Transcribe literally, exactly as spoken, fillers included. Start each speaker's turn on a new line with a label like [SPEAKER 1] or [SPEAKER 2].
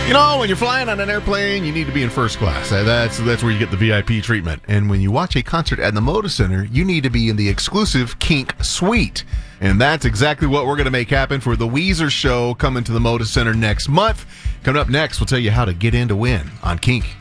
[SPEAKER 1] You know, when you're flying on an airplane, you need to be in first class. Uh, That's that's where you get the V I P treatment. And when you watch a concert at the Moda Center, you need to be in the exclusive Kink Suite. And that's exactly what we're going to make happen for the Weezer show coming to the Moda Center next month. Coming up next, we'll tell you how to get in to win on Kink.